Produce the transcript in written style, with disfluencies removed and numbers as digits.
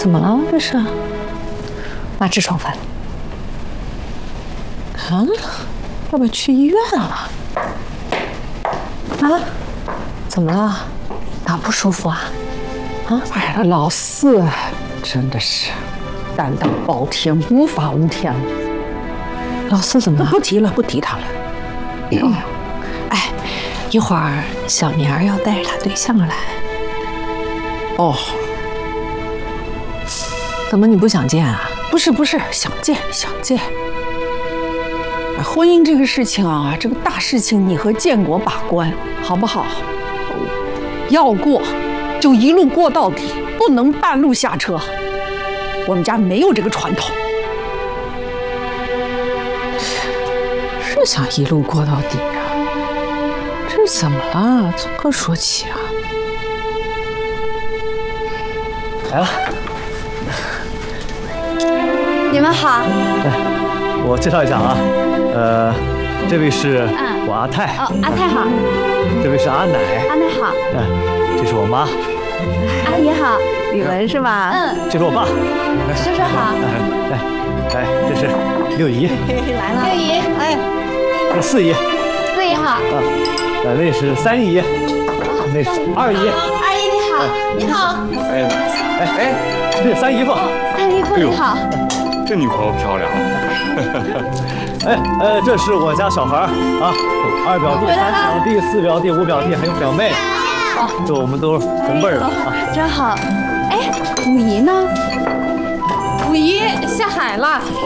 怎么了？这是？妈痔疮犯了。啊？要不要去医院啊？啊？怎么了？哪不舒服啊？啊？ 哎呀，老四真的是担当包天，无法无天了。 老四怎么了？ 不提了，不提他了。 哎，一会儿小年儿要带着他对象来。 哦， 怎么你不想见啊？ 不是，想见。婚姻这个事情啊，这个大事情你和建国把关，好不好？要过就一路过到底，不能半路下车。我们家没有这个传统。 是想一路过到底啊？这怎么了？从何说起啊？ 来了。 你们好。 我介绍一下啊，这位是我阿泰。 哦，阿泰好。 这位是阿奶。 阿奶好。 这是我妈。 阿姨好。 李文是吧？ 这是我爸。 叔叔好。 来，这是六姨。 来了。六姨，哎。 这是四姨。 四姨好。 那是三姨。那是二姨。 二姨你好。你好。 这是三姨夫。 三姨夫你好。 这女朋友漂亮。 这是我家小孩啊，二表弟、三表弟、四表弟、五表弟，还有表妹。这我们都是同辈的啊。 真好。哎，五姨呢？ 五姨下海了。